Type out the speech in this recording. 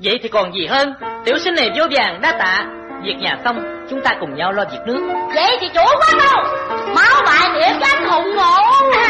Vậy thì còn gì hơn. Tiểu sinh này vô vàng đa tạ. Việc nhà xong chúng ta cùng nhau lo việc nước. Vậy thì chủ quá đâu. Máu bại niệm cho anh hùng ngộ.